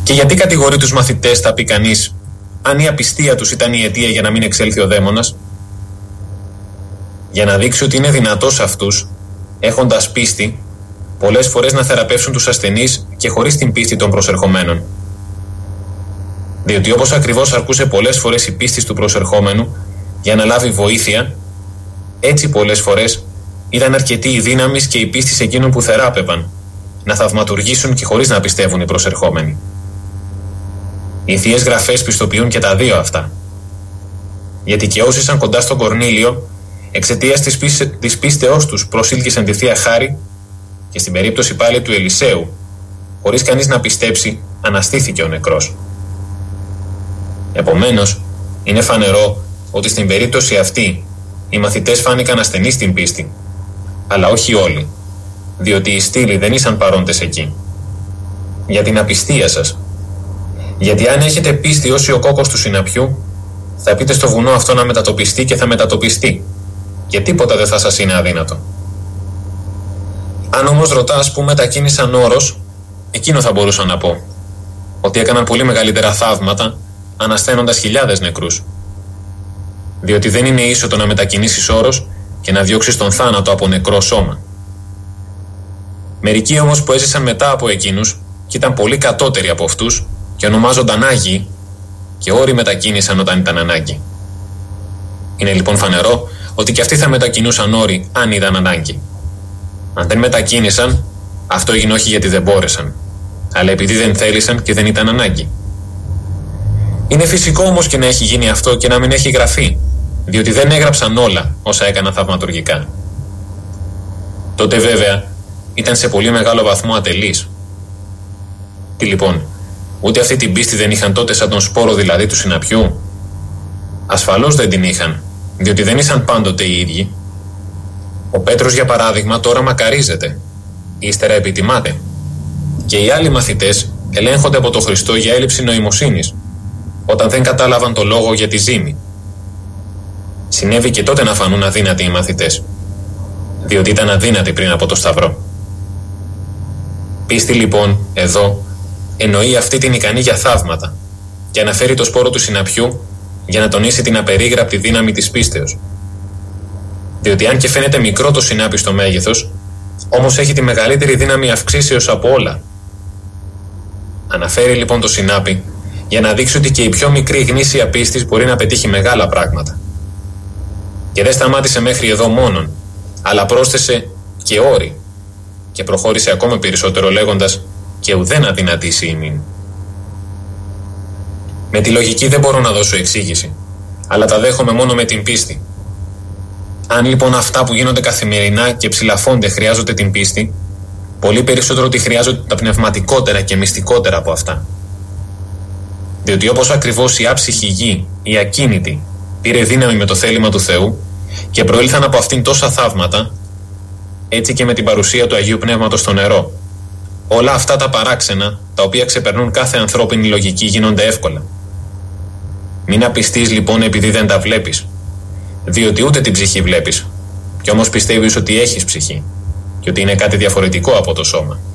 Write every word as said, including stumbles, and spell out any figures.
Και γιατί κατηγορεί τους μαθητές, θα πει κανείς, αν η απιστία τους ήταν η αιτία για να μην εξέλθει ο δαίμονας? Για να δείξει ότι είναι δυνατός αυτούς, έχοντας πίστη, πολλές φορές να θεραπεύσουν τους ασθενείς και χωρίς την πίστη των προσερχομένων. Διότι όπως ακριβώς αρκούσε πολλές φορές η πίστη του προσερχόμενου για να λάβει βοήθεια, έτσι πολλές φορές ήταν αρκετή η δύναμη και η πίστη σε εκείνων που θεράπευαν να θαυματουργήσουν και χωρίς να πιστεύουν οι προσερχόμενοι. Οι Θείες Γραφές πιστοποιούν και τα δύο αυτά. Γιατί και όσοι ήσαν κοντά στον Κορνήλιο, εξαιτίας της, πίστε, της πίστεώς τους προσήλκησαν τη Θεία Χάρη, και στην περίπτωση πάλι του Ελισέου, χωρίς κανείς να πιστέψει, αναστήθηκε ο νεκρός. Επομένως, είναι φανερό ότι στην περίπτωση αυτή οι μαθητές φάνηκαν ασθενείς στην πίστη, αλλά όχι όλοι, διότι οι στήλοι δεν ήσαν παρόντες εκεί. Για την απιστία σας. Γιατί αν έχετε πίστη ως ο κόκκος του συναπιού, θα πείτε στο βουνό αυτό να μετατοπιστεί και θα μετατοπιστεί, και τίποτα δεν θα σας είναι αδύνατο. Αν όμως ρωτάς που μετακίνησαν όρος, εκείνο θα μπορούσα να πω, ότι έκαναν πολύ μεγαλύτερα θαύματα, ανασθένοντας χιλιάδες νεκρούς. Διότι δεν είναι ίσο το να μετακινήσεις όρος και να διώξεις τον θάνατο από νεκρό σώμα. Μερικοί όμως που έζησαν μετά από εκείνους και ήταν πολύ κατώτεροι από αυτούς και ονομάζονταν Άγιοι, και όροι μετακίνησαν όταν ήταν ανάγκη. Είναι λοιπόν φανερό ότι και αυτοί θα μετακινούσαν όροι αν ήταν ανάγκη. Αν δεν μετακίνησαν, αυτό έγινε όχι γιατί δεν μπόρεσαν, αλλά επειδή δεν θέλησαν και δεν ήταν ανάγκη. Είναι φυσικό όμως και να έχει γίνει αυτό και να μην έχει γραφεί, διότι δεν έγραψαν όλα όσα έκαναν θαυματουργικά. Τότε βέβαια ήταν σε πολύ μεγάλο βαθμό ατελείς. Τι λοιπόν, ούτε αυτή την πίστη δεν είχαν τότε σαν τον σπόρο δηλαδή του συναπιού? Ασφαλώς δεν την είχαν, διότι δεν ήσαν πάντοτε οι ίδιοι. Ο Πέτρος για παράδειγμα τώρα μακαρίζεται, ύστερα επιτιμάται, και οι άλλοι μαθητές ελέγχονται από τον Χριστό για έλλειψη νοημοσύνης, όταν δεν κατάλαβαν το λόγο για τη ζήμη. Συνέβη και τότε να φανούν αδύνατοι οι μαθητές, διότι ήταν αδύνατοι πριν από το Σταυρό. Πίστη λοιπόν εδώ εννοεί αυτή την ικανή για θαύματα και αναφέρει το σπόρο του συναπιού για να τονίσει την απερίγραπτη δύναμη της πίστεως. Διότι αν και φαίνεται μικρό το συνάπι στο μέγεθος, όμως έχει τη μεγαλύτερη δύναμη αυξήσεως από όλα. Αναφέρει λοιπόν το συνάπι για να δείξει ότι και η πιο μικρή γνήσια πίστης μπορεί να πετύχει μεγάλα πράγματα. Και δεν σταμάτησε μέχρι εδώ μόνον, αλλά πρόσθεσε και όρη, και προχώρησε ακόμα περισσότερο λέγοντας και ουδέν αδυνατήσει ημίν. Με τη λογική δεν μπορώ να δώσω εξήγηση, αλλά τα δέχομαι μόνο με την πίστη. Αν λοιπόν αυτά που γίνονται καθημερινά και ψηλαφώνται χρειάζονται την πίστη, πολύ περισσότερο τη χρειάζονται τα πνευματικότερα και μυστικότερα από αυτά. Διότι όπως ακριβώς η άψυχη γη, η ακίνητη, πήρε δύναμη με το θέλημα του Θεού και προήλθαν από αυτήν τόσα θαύματα, έτσι και με την παρουσία του Αγίου Πνεύματος στο νερό. Όλα αυτά τα παράξενα, τα οποία ξεπερνούν κάθε ανθρώπινη λογική, γίνονται εύκολα. Μην απιστείς λοιπόν επειδή δεν τα βλέπεις, διότι ούτε την ψυχή βλέπεις, κι όμως πιστεύεις ότι έχεις ψυχή και ότι είναι κάτι διαφορετικό από το σώμα.